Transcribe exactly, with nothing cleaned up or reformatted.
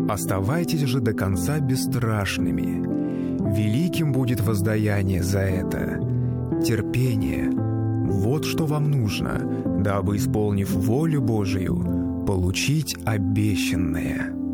Оставайтесь же до конца бесстрашными. Великим будет воздаяние за это. Терпение — вот что вам нужно, дабы, исполнив волю Божию, получить обещанное».